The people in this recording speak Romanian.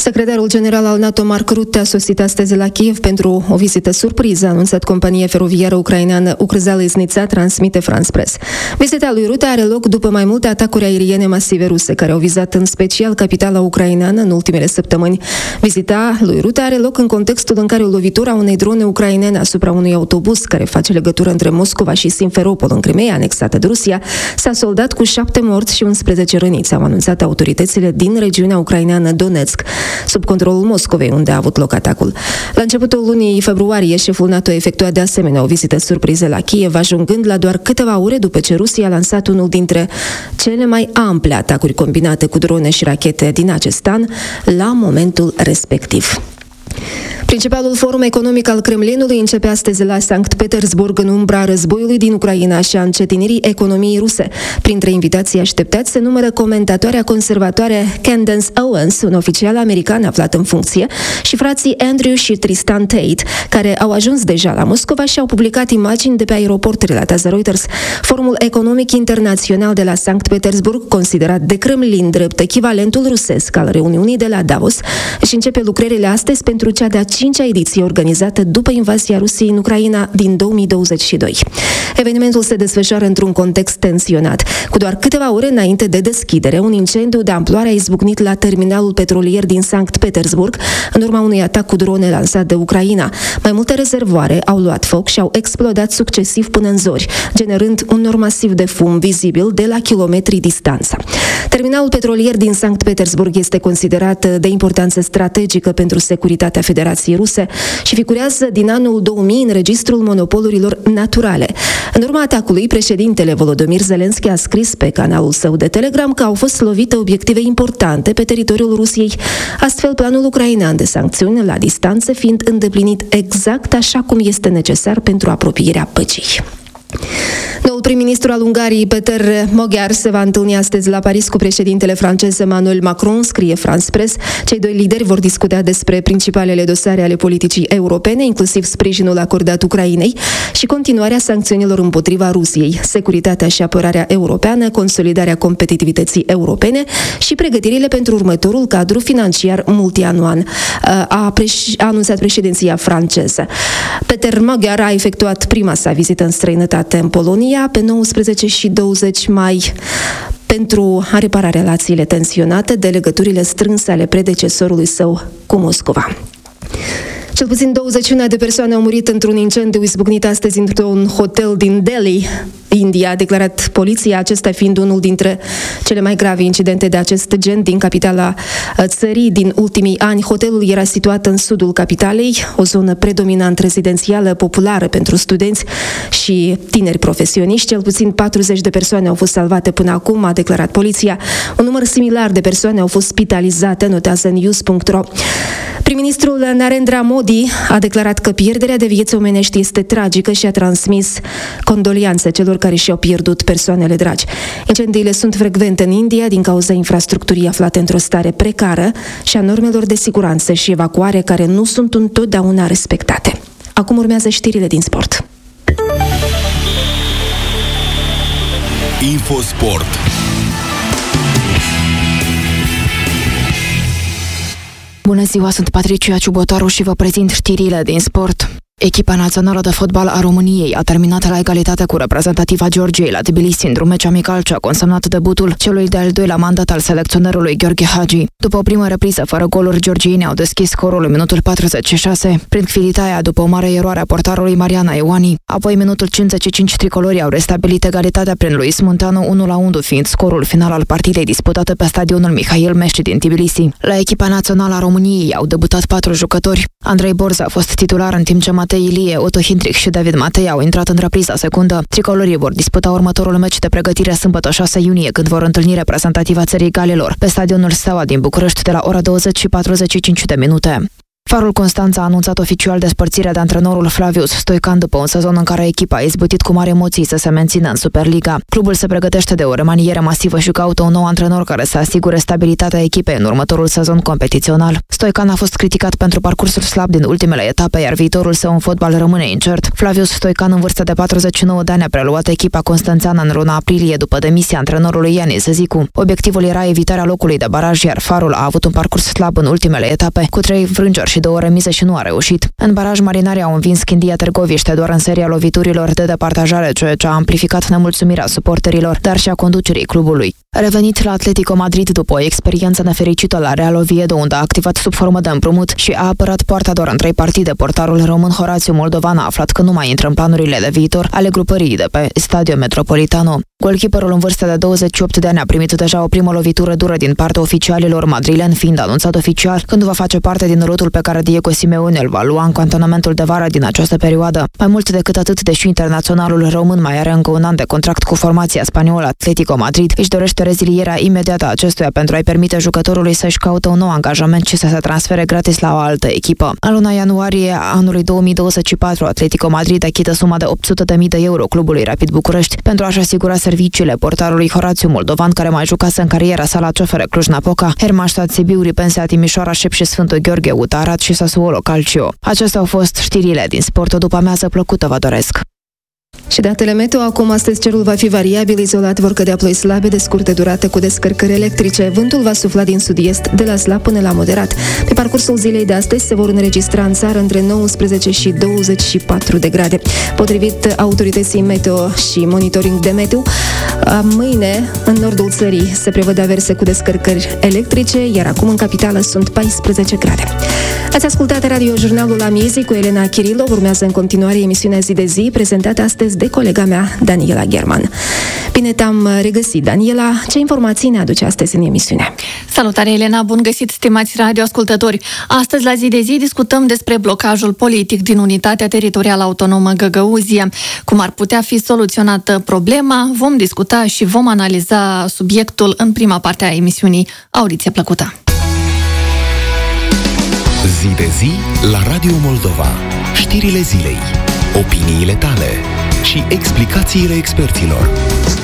Secretarul general al NATO, Mark Rutte, a sosit astăzi la Kiev pentru o vizită surpriză, a anunțat compania feroviară ucraineană Ukrzaliznytsia, transmite France Press. Vizita lui Rutte are loc după mai multe atacuri aeriene masive ruse, care au vizat în special capitala ucraineană în ultimele săptămâni. Vizita lui Rutte are loc în contextul în care o lovitură a unei drone ucrainene asupra unui autobuz care face legătură între Moscova și Simferopol, în Crimeea, anexată de Rusia, s-a soldat cu 7 morți și 11 răniți, au anunțat autoritățile din regiunea ucraineană Donetsk, sub controlul Moscovei, unde a avut loc atacul. La începutul lunii februarie, șeful NATO a efectuat de asemenea o vizită surpriză la Kiev, ajungând la doar câteva ore după ce Rusia a lansat unul dintre cele mai ample atacuri combinate cu drone și rachete din acest an, la momentul respectiv. Principalul forum economic al Kremlinului începe astăzi la Sankt Petersburg în umbra războiului din Ucraina și a încetinirii economiei ruse. Printre invitații așteptați se numără comentatoarea conservatoare Candace Owens, un oficial american aflat în funcție, și frații Andrew și Tristan Tate, care au ajuns deja la Moscova și au publicat imagini de pe aeroport, relatează Reuters. Forumul economic internațional de la Sankt Petersburg, considerat de Kremlin drept echivalentul rusesc al reuniunii de la Davos, își începe lucrările astăzi pentru cea de-a 5-a ediție organizată după invazia Rusiei în Ucraina din 2022. Evenimentul se desfășoară într-un context tensionat. Cu doar câteva ore înainte de deschidere, un incendiu de amploare a izbucnit la terminalul petrolier din Sankt Petersburg, în urma unui atac cu drone lansat de Ucraina. Mai multe rezervoare au luat foc și au explodat succesiv până în zori, generând un nor masiv de fum vizibil de la kilometri distanță. Terminalul petrolier din Sankt Petersburg este considerat de importanță strategică pentru securitatea Federației Ruse și figurează din anul 2000 în registrul monopolurilor naturale. În urma atacului, președintele Volodymyr Zelensky a scris pe canalul său de Telegram că au fost lovite obiective importante pe teritoriul Rusiei, astfel planul ucrainean de sancțiuni la distanță fiind îndeplinit exact așa cum este necesar pentru apropierea păcii. Noul prim-ministru al Ungariei, Peter Magyar, se va întâlni astăzi la Paris cu președintele francez Emmanuel Macron, scrie France Press. Cei doi lideri vor discuta despre principalele dosare ale politicii europene, inclusiv sprijinul acordat Ucrainei și continuarea sancțiunilor împotriva Rusiei, securitatea și apărarea europeană, consolidarea competitivității europene și pregătirile pentru următorul cadru financiar multianual, a anunțat președinția franceză. Peter Magyar a efectuat prima sa vizită în străinătate în Polonia pe 19 și 20 mai pentru a repara relațiile tensionate de legăturile strânse ale predecesorului său cu Moscova. Cel puțin 21 de persoane au murit într-un incendiu izbucnit astăzi într-un hotel din Delhi, India, a declarat poliția, acesta fiind unul dintre cele mai grave incidente de acest gen din capitala țării din ultimii ani. Hotelul era situat în sudul capitalei, o zonă predominant rezidențială, populară pentru studenți și tineri profesioniști. Cel puțin 40 de persoane au fost salvate până acum, a declarat poliția. Un număr similar de persoane au fost spitalizate, notează news.ro. Prim-ministrul Narendra Modi a declarat că pierderea de vieți omenești este tragică și a transmis condolianțe celor care și-au pierdut persoanele dragi. Incendiile sunt frecvente în India din cauza infrastructurii aflate într-o stare precară și a normelor de siguranță și evacuare care nu sunt întotdeauna respectate. Acum urmează știrile din sport. Infosport. Bună ziua, sunt Patricia Ciubotaru și vă prezint știrile din sport. Echipa națională de fotbal a României a terminat la egalitate cu reprezentativa Georgiei la Tbilisi într-un meci amical ce a consemnat debutul celui de-al doilea mandat al selecționerului Gheorghe Hagi. După o primă repriză fără goluri, georgienii au deschis scorul în minutul 46, prin Kvilitaia după o mare eroare a portarului Mariana Ioani. Apoi, în minutul 55, tricolorii au restabilit egalitatea prin Luis Munteanu 1-1, fiind scorul final al partidei disputate pe stadionul Mihail Mești din Tbilisi. La echipa națională a României au debutat 4 jucători. Andrei Borza a fost titular, în timp ce Matei Ilie, Otto Hindrich și David Matei au intrat în repriza secundă. Tricolorii vor disputa următorul meci de pregătire sâmbătă 6 iunie, când vor întâlni reprezentativa țării Galilor pe stadionul Steaua din București de la ora 20:45. Farul Constanța a anunțat oficial despărțirea de antrenorul Flavius Stoican după un sezon în care echipa a izbutit cu mari emoții să se mențină în Superliga. Clubul se pregătește de o remaniere masivă și caută un nou antrenor care să asigure stabilitatea echipei în următorul sezon competițional. Stoican a fost criticat pentru parcursul slab din ultimele etape, iar viitorul său în fotbal rămâne incert. Flavius Stoican, în vârstă de 49 de ani, a preluat echipa constanțeană în luna aprilie după demisia antrenorului Ianis Zicu. Obiectivul era evitarea locului de baraj, iar Farul a avut un parcurs slab în ultimele etape, cu 3 înfrângeri și 2 remize și nu a reușit. În baraj, marinarii au învins Chindia Târgoviște doar în seria loviturilor de departajare, ceea ce a amplificat nemulțumirea suporterilor, dar și a conducerii clubului. Revenit la Atletico Madrid după o experiență nefericită la Real Oviedo, unde a activat sub formă de împrumut și a apărat poarta doar în 3 partide, portarul român Horațiu Moldovan a aflat că nu mai intră în planurile de viitor ale grupării de pe Stadio Metropolitano. Goalkeeperul în vârstă de 28 de ani a primit deja o primă lovitură dură din partea oficialilor madrileni, fiind anunțat oficial când va face parte din rutul pe care Diego Simeone îl va lua în cantonamentul de vară din această perioadă. Mai mult decât atât, deși internaționalul român mai are încă un an de contract cu formația spaniolă Atletico Madrid, își dorește rezilierea imediată a acestuia pentru a-i permite jucătorului să-și caute un nou angajament și să se transfere gratis la o altă echipă. În luna ianuarie a anului 2024, Atletico Madrid achită suma de 800.000 de euro clubului Rapid București pentru a-și asigura serviciile portarului Horațiu Moldovan, care mai jucase în cariera sa la CFR Cluj-Napoca, Hermannstadt Sibiu, Ripensia Timișoara, Șep și Sfântul Gheorghe, UTA Arad și Sassuolo Calcio. Acestea au fost știrile din sport. O după-amiază plăcută vă doresc! Și datele meteo, acum astăzi cerul va fi variabil, izolat vor cădea ploi slabe de scurtă durată cu descărcări electrice. Vântul va sufla din sud-est de la slab până la moderat. Pe parcursul zilei de astăzi se vor înregistra în țară între 19 și 24 de grade. Potrivit autorității meteo și monitoring de meteo, mâine în nordul țării se prevăd averse cu descărcări electrice, iar acum în capitală sunt 14 grade. Ați ascultat Radio-Jurnalul la miezii cu Elena Chirilov. Urmează în continuare emisiunea Zi de Zi, prezentată astăzi de colega mea, Daniela German. Bine te-am regăsit, Daniela. Ce informații ne aduce astăzi în emisiune? Salutare, Elena! Bun găsit, stimați radioascultători! Astăzi, la Zi de Zi, discutăm despre blocajul politic din Unitatea Teritorială Autonomă Găgăuzie. Cum ar putea fi soluționată problema? Vom discuta și vom analiza subiectul în prima parte a emisiunii. Audiție plăcută! Zi de Zi la Radio Moldova. Știrile zilei, opiniile tale și explicațiile experților.